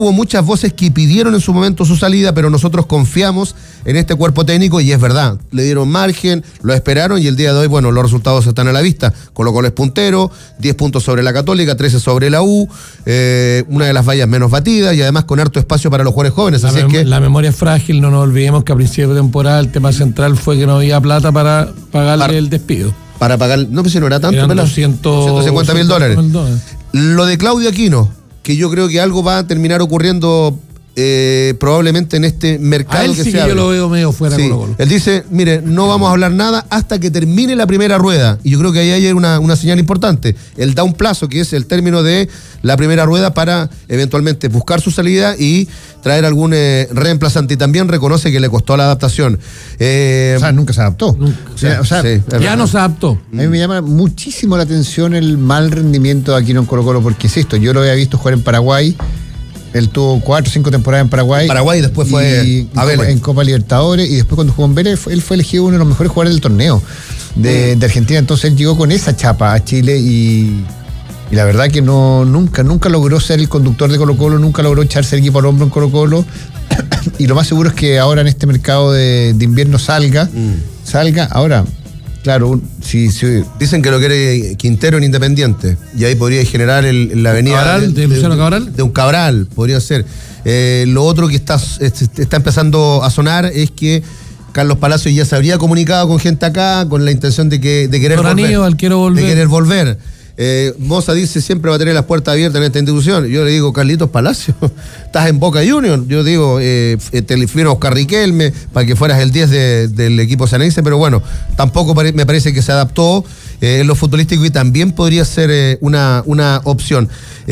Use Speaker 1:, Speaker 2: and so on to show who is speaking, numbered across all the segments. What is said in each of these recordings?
Speaker 1: Hubo muchas voces que pidieron en su momento su salida, pero nosotros confiamos en este cuerpo técnico y es verdad. Le dieron margen, lo esperaron y el día de hoy, bueno, los resultados están a la vista. Colo-Colo es puntero, 10 puntos sobre la Católica, 13 sobre la U, una de las vallas menos batidas y además con harto espacio para los jugadores jóvenes. Así que
Speaker 2: la memoria es frágil, no nos olvidemos que a principio de temporada el tema central fue que no había plata para pagarle el despido.
Speaker 1: Para pagar, no, pues si no era tanto,
Speaker 2: eran $250,000.
Speaker 1: Lo de Claudio Aquino, que yo creo que algo va a terminar ocurriendo probablemente en este mercado.
Speaker 2: A él
Speaker 1: que
Speaker 2: sí
Speaker 1: se
Speaker 2: que
Speaker 1: abre.
Speaker 2: yo lo veo medio fuera
Speaker 1: Sí.
Speaker 2: Colo-Colo.
Speaker 1: Él dice, mire, no vamos a hablar nada hasta que termine la primera rueda. Y yo creo que ahí hay una señal importante. Él da un plazo, que es el término de la primera rueda, para eventualmente buscar su salida y traer algún reemplazante. Y también reconoce que le costó la adaptación.
Speaker 3: O sea, nunca se adaptó.
Speaker 2: Ya no se adaptó.
Speaker 3: A mí me llama muchísimo la atención el mal rendimiento de Aquino en Colo-Colo, porque es esto, yo lo había visto jugar en Paraguay. Él tuvo 4 o 5 temporadas en Paraguay.
Speaker 1: Después fue a Vélez.
Speaker 3: En Copa Libertadores, y después cuando jugó en Vélez, él fue elegido uno de los mejores jugadores del torneo de Argentina. Entonces él llegó con esa chapa a Chile y la verdad que nunca logró ser el conductor de Colo-Colo, nunca logró echarse el equipo al hombro en Colo-Colo. Y lo más seguro es que ahora en este mercado de invierno salga. Ahora, claro, si
Speaker 1: dicen que lo quiere Quintero en Independiente, y ahí podría generar la avenida
Speaker 2: Cabral, de Luciano Cabral.
Speaker 1: De un Cabral, podría ser. Lo otro que está empezando a sonar es que Carlos Palacios ya se habría comunicado con gente acá con la intención de querer volver. Moza dice, siempre va a tener las puertas abiertas en esta institución. Yo le digo, Carlitos Palacios, estás en Boca Juniors. Yo digo, te fui a Oscar Riquelme para que fueras el 10 del equipo sanense, pero bueno, tampoco me parece que se adaptó en lo futbolístico y también podría ser una opción.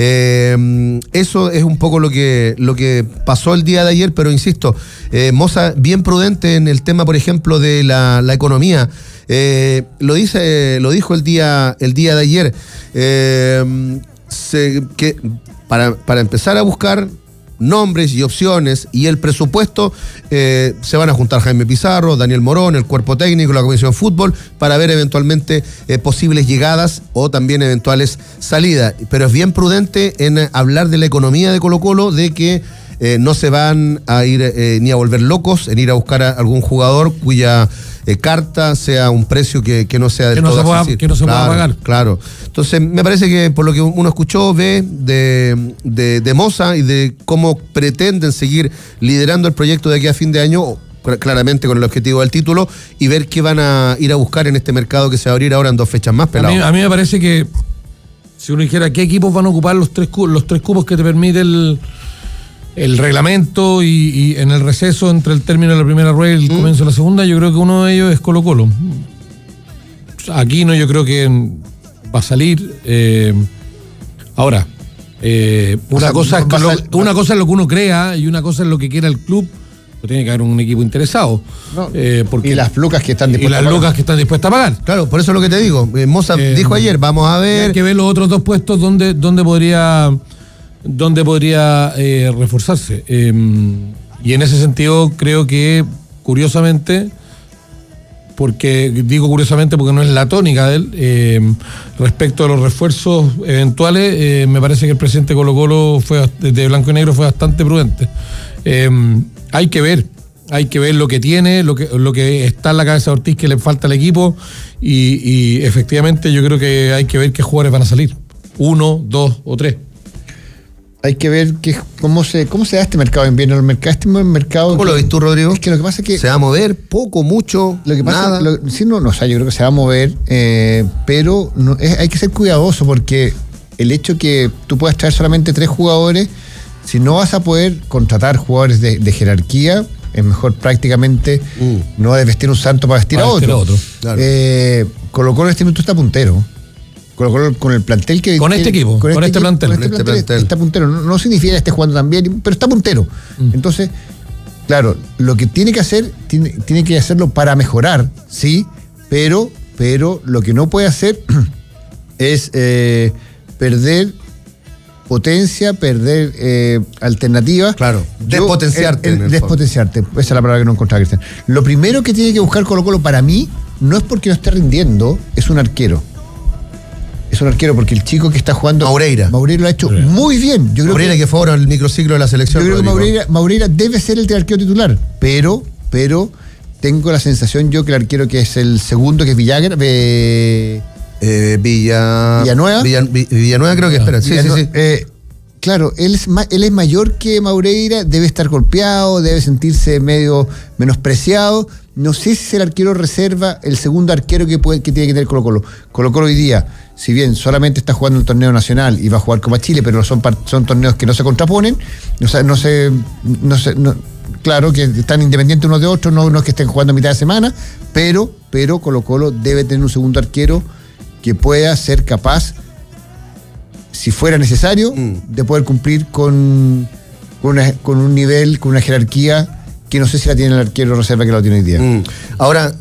Speaker 1: Eso es un poco lo que pasó el día de ayer, pero insisto, Moza bien prudente en el tema, por ejemplo, de la economía. Lo dijo el día de ayer, que para empezar a buscar nombres y opciones y el presupuesto, se van a juntar Jaime Pizarro, Daniel Morón, el cuerpo técnico, la Comisión de Fútbol, para ver eventualmente posibles llegadas o también eventuales salidas. Pero es bien prudente en hablar de la economía de Colo-Colo, de que no se van a ir ni a volver locos en ir a buscar a algún jugador cuya carta sea un precio que no sea del todo accesible.
Speaker 2: Que no se pueda pagar.
Speaker 1: Claro. Entonces, me parece que por lo que uno escuchó, ve de Moza y de cómo pretenden seguir liderando el proyecto de aquí a fin de año, claramente con el objetivo del título, y ver qué van a ir a buscar en este mercado que se va a abrir ahora en 2 fechas más, pelado.
Speaker 2: A mí me parece que si uno dijera qué equipos van a ocupar los tres cupos que te permite el reglamento y en el receso entre el término de la primera rueda y el comienzo de la segunda, yo creo que uno de ellos es Colo-Colo. Aquino yo creo que va a salir. Ahora, una cosa es lo que uno crea y una cosa es lo que quiera el club. Tiene que haber un equipo interesado.
Speaker 3: No, y las lucas que están
Speaker 2: dispuestas a pagar.
Speaker 1: Claro, por eso es lo que te digo. Moza dijo ayer, vamos a ver.
Speaker 2: Hay que ver los otros 2 puestos donde podría reforzarse. Y en ese sentido creo que, curiosamente, porque no es la tónica de él, respecto a los refuerzos eventuales, me parece que el presidente Colo-Colo de blanco y negro fue bastante prudente. Hay que ver lo que tiene, lo que está en la cabeza de Ortiz, que le falta al equipo, y efectivamente yo creo que hay que ver qué jugadores van a salir, 1, 2 o 3.
Speaker 3: Hay que ver cómo se da este mercado de invierno. Este mercado.
Speaker 1: ¿Cómo lo ves tú, Rodrigo?
Speaker 3: Es que lo que pasa es que
Speaker 1: se va a mover poco, mucho,
Speaker 3: lo que pasa,
Speaker 1: nada.
Speaker 3: Yo creo que se va a mover, pero hay que ser cuidadoso, porque el hecho que tú puedas traer solamente 3 jugadores, si no vas a poder contratar jugadores de jerarquía, es mejor prácticamente no desvestir un santo para vestir a otro.
Speaker 1: Claro.
Speaker 3: Colo-Colo en este minuto está puntero. Con el plantel que...
Speaker 2: Con este equipo, con este plantel.
Speaker 3: Está puntero. No significa que esté jugando tan bien, pero está puntero. Entonces, claro, lo que tiene que hacer, tiene que hacerlo para mejorar, sí, pero lo que no puede hacer es perder potencia, perder alternativas.
Speaker 1: Claro, despotenciarte.
Speaker 3: Despotenciarte, esa es la palabra que no encontraba, Cristian. Lo primero que tiene que buscar Colo-Colo para mí, no es porque no esté rindiendo, es un arquero. es un arquero, porque el chico que está jugando...
Speaker 1: Maureira
Speaker 3: lo ha hecho muy bien.
Speaker 1: Yo creo Maureira que fue ahora en el microciclo de la selección.
Speaker 3: Yo creo que Maureira debe ser el arquero titular, pero tengo la sensación yo que el arquero que es el segundo, que es Villanueva.
Speaker 1: Villanueva creo que espera. Sí.
Speaker 3: Claro, él es mayor que Maureira, debe estar golpeado, debe sentirse medio menospreciado. No sé si es el arquero reserva, el segundo arquero que tiene que tener Colo-Colo. Colo-Colo hoy día, si bien solamente está jugando un torneo nacional y va a jugar Copa Chile, pero son torneos que no se contraponen, claro que están independientes unos de otros, no es que estén jugando a mitad de semana, pero Colo-Colo debe tener un segundo arquero que pueda ser capaz, si fuera necesario, de poder cumplir con un nivel, con una jerarquía que no sé si la tiene el arquero reserva que lo tiene hoy día.
Speaker 1: Ahora,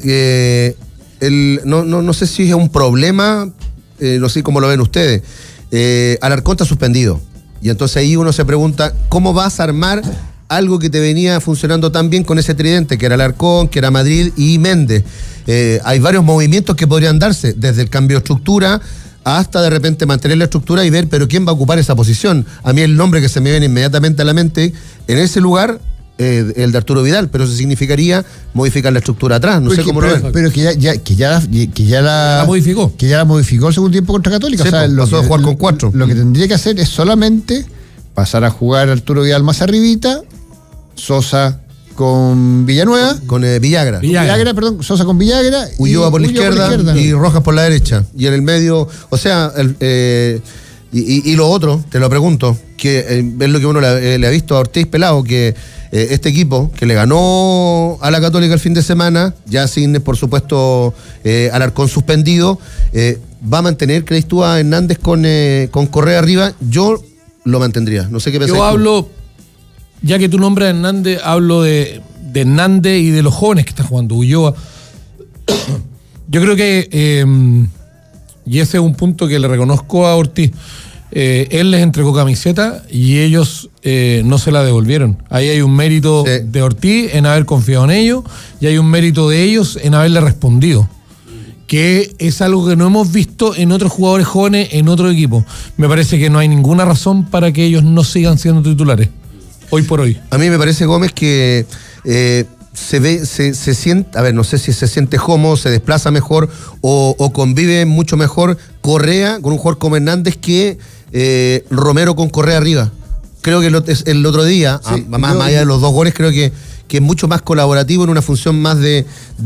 Speaker 1: no sé si es un problema, no sé cómo lo ven ustedes. Alarcón está suspendido. Y entonces ahí uno se pregunta, ¿cómo vas a armar algo que te venía funcionando tan bien con ese tridente, que era Alarcón, que era Madrid y Méndez? Hay varios movimientos que podrían darse, desde el cambio de estructura hasta de repente mantener la estructura y ver, pero ¿quién va a ocupar esa posición? A mí el nombre que se me viene inmediatamente a la mente, en ese lugar, el de Arturo Vidal, pero eso significaría modificar la estructura atrás, no sé cómo lo ven.
Speaker 3: Pero que ya la
Speaker 2: modificó.
Speaker 3: Que ya la modificó el segundo tiempo contra Católica.
Speaker 1: Sí, pasó a jugar con 4.
Speaker 3: Lo que tendría que hacer es solamente pasar a jugar Arturo Vidal más arribita, Sosa con Villanueva.
Speaker 1: Con Villagra,
Speaker 3: Sosa con Villagra.
Speaker 1: Ulloa por la izquierda y Rojas por la derecha. Y en el medio, o sea, y lo otro, te lo pregunto, que es lo que uno le ha visto a Ortiz Pelado, que este equipo que le ganó a la Católica el fin de semana, ya sin, por supuesto, Alarcón suspendido, va a mantener, ¿crees tú, a Hernández con Correa arriba? Yo lo mantendría, no sé qué pensás.
Speaker 2: Yo hablo, ya que tú nombras a Hernández, hablo de Hernández y de los jóvenes que están jugando, Ulloa. Yo creo que, y ese es un punto que le reconozco a Ortiz, él les entregó camiseta y ellos no se la devolvieron. Ahí hay un mérito de Ortiz en haber confiado en ellos y hay un mérito de ellos en haberle respondido, que es algo que no hemos visto en otros jugadores jóvenes en otro equipo. Me parece que no hay ninguna razón para que ellos no sigan siendo titulares hoy por hoy.
Speaker 1: A mí me parece, Gómez, que se siente, a ver, no sé si se siente cómodo, se desplaza mejor o convive mucho mejor Correa con un jugador como Hernández que Romero con Correa arriba. Creo que el otro día, más allá de los 2 goles, creo que es mucho más colaborativo en una función más de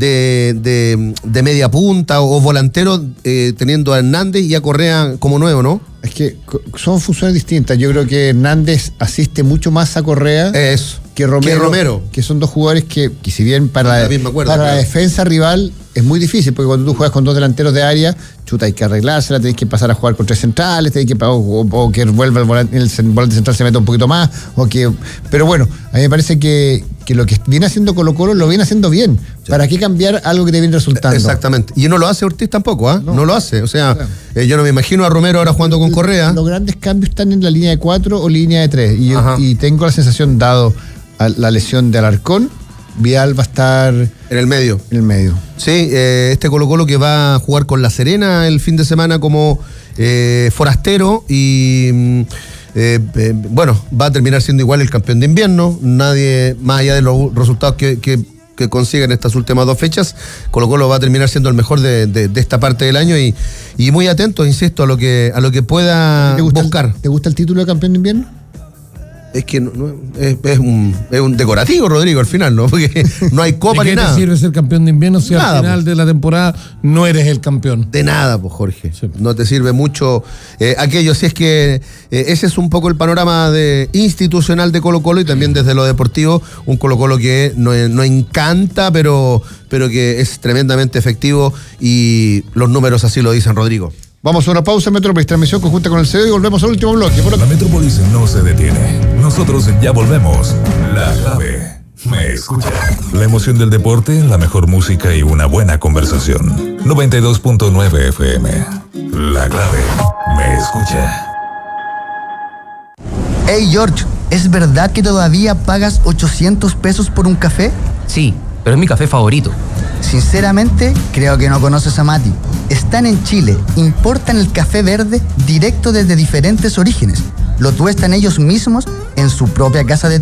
Speaker 1: media punta o volantero, teniendo a Hernández y a Correa como nuevo, ¿no?
Speaker 3: Es que son funciones distintas. Yo creo que Hernández asiste mucho más a Correa que Romero, que son 2 jugadores que si bien para la defensa rival es muy difícil, porque cuando tú juegas con 2 delanteros de área, chuta, hay que arreglársela, tenés que pasar a jugar con 3 centrales, tenés que o que vuelva el volante central se meta un poquito más, pero bueno, a mí me parece que lo que viene haciendo Colo-Colo lo viene haciendo bien. Sí. ¿Para qué cambiar algo que te viene resultando?
Speaker 1: Exactamente. Y no lo hace Ortiz tampoco, no lo hace. O sea, yo no me imagino a Romero ahora jugando con Correa.
Speaker 3: Los grandes cambios están en la línea de 4 o línea de 3. Y tengo la sensación, dado a la lesión de Alarcón, Vidal va a estar
Speaker 1: en el medio. Sí, este Colo-Colo que va a jugar con La Serena el fin de semana como forastero y bueno, va a terminar siendo igual el campeón de invierno. Nadie, más allá de los resultados que consiga en estas últimas 2 fechas, Colo-Colo va a terminar siendo el mejor de esta parte del año y muy atentos, insisto, a lo que pueda buscar.
Speaker 3: ¿Te gusta el título de campeón de invierno?
Speaker 1: Es que es un decorativo, Rodrigo, al final, ¿no? Porque no hay copa ni nada.
Speaker 2: ¿De qué te sirve ser campeón de invierno si al final de la temporada no eres el campeón?
Speaker 1: De nada, pues, Jorge. Sí. No te sirve mucho aquello. Si es que ese es un poco el panorama institucional de Colo-Colo y también desde lo deportivo, un Colo-Colo que no encanta, pero que es tremendamente efectivo y los números así lo dicen, Rodrigo.
Speaker 3: Vamos a una pausa en Metrópolis, transmisión conjunta con el CEO y volvemos al último bloque.
Speaker 4: La Metrópolis no se detiene. Nosotros ya volvemos. La clave me escucha. La emoción del deporte, la mejor música y una buena conversación. 92.9 FM. La clave me escucha.
Speaker 5: Hey George, ¿es verdad que todavía pagas 800 pesos por un café?
Speaker 6: Sí, pero es mi café favorito.
Speaker 5: Sinceramente, creo que no conoces a Mati. Están en Chile, importan el café verde directo desde diferentes orígenes. Lo tuestan ellos mismos en su propia casa de